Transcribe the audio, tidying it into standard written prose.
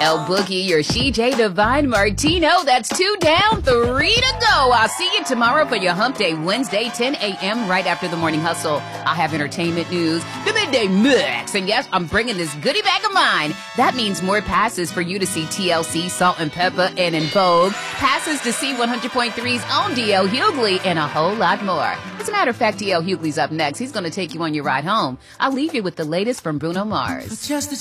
El Boogie, your CJ Divine Martino. That's 2 down, 3 to go. I'll see you tomorrow for your Hump Day Wednesday, 10 a.m. right after the morning hustle. I'll have entertainment news, the midday mix, and yes, I'm bringing this goodie bag of mine. That means more passes for you to see TLC, Salt and Pepper, and In Vogue, passes to see 100.3's own D.L. Hughley, and a whole lot more. As a matter of fact, D.L. Hughley's up next. He's going to take you on your ride home. I'll leave you with the latest from Bruno Mars. Just